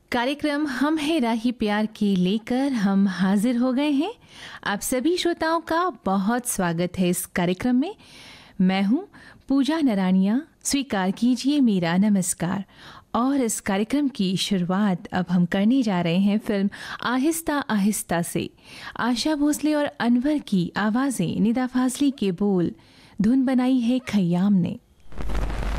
कार्यक्रम हम है राही प्यार की लेकर हम हाजिर हो गए हैं। आप सभी श्रोताओं का बहुत स्वागत है इस कार्यक्रम में। मैं हूं पूजा नरानिया, स्वीकार कीजिए मेरा नमस्कार। और इस कार्यक्रम की शुरुआत अब हम करने जा रहे हैं फिल्म आहिस्ता आहिस्ता से। आशा भोसले और अनवर की आवाज़ें, निदा फाजली के बोल, धुन बनाई है खय्याम ने।